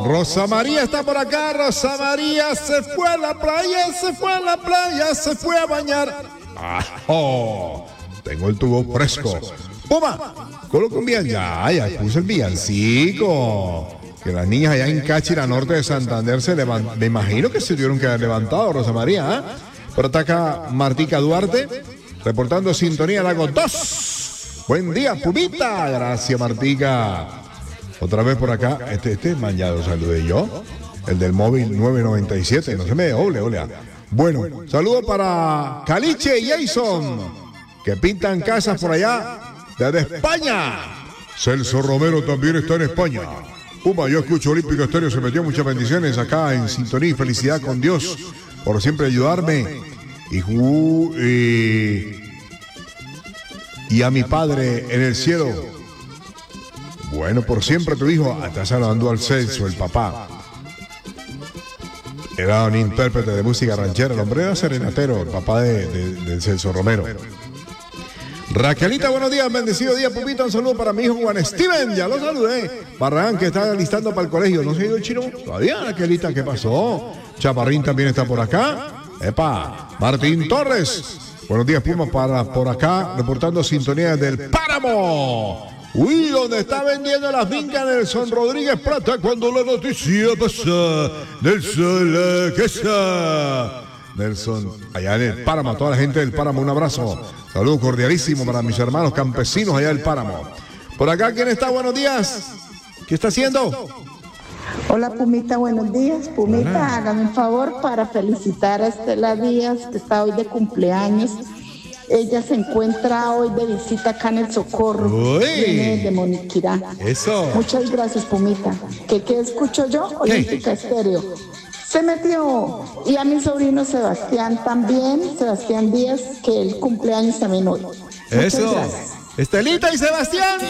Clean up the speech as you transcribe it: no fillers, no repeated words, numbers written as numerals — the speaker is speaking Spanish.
Rosa María está por acá. Rosa María se fue a la playa, se fue a la playa, se fue a bañar. ¡Ajo! Tengo el tubo fresco. Puma, coloca un villancico. Ya puse el villancico. Que las niñas allá en Cáchira, norte de Santander, se levantan. Me imagino que se tuvieron que haber levantado, Rosa María. ¿Eh? Por acá, Martica Duarte, reportando sintonía Lago 2. Buen día, Pumita. Gracias, Martica. Otra vez por acá. Este mañado saludé yo. El del móvil 997. No se me doble, olea. Bueno, saludo para Caliche y Jason, que pintan casas por allá desde España. Celso Romero también está en España. Puma, yo escucho Olímpico Estéreo, se metió muchas bendiciones acá en sintonía y felicidad con Dios por siempre ayudarme y a mi Padre en el cielo. Bueno, por siempre tu hijo, está saludando al Celso, el papá. Era un intérprete de música ranchera, el hombre era serenatero, el papá de Celso Romero. Raquelita, buenos días, bendecido día, Pupita, un saludo para mi hijo Juan Steven, ya lo saludé. Barragán, que está listando para el colegio, ¿no se ha ido el chino? Todavía, Raquelita, ¿qué pasó? Chaparrín también está por acá. Epa, Martín Torres, buenos días, Puma, por acá, reportando sintonía del Páramo. Uy, donde está vendiendo la finca Nelson Rodríguez Plata cuando la noticia pasa. Nelson la casa. Nelson, allá en el Páramo, toda la gente del Páramo, un abrazo. Saludo cordialísimo para mis hermanos campesinos allá del Páramo. Por acá, ¿quién está? Buenos días. ¿Qué está haciendo? Hola, Pumita, buenos días. Pumita, hágame un favor para felicitar a Estela Díaz, que está hoy de cumpleaños. Ella se encuentra hoy de visita acá en el Socorro. Viene de Moniquirá. Eso. Muchas gracias, Pumita. ¿Qué escucho yo? Olímpica Estéreo. Se metió. Y a mi sobrino Sebastián también, Sebastián Díaz, que el cumpleaños también hoy. Eso. Estelita y Sebastián.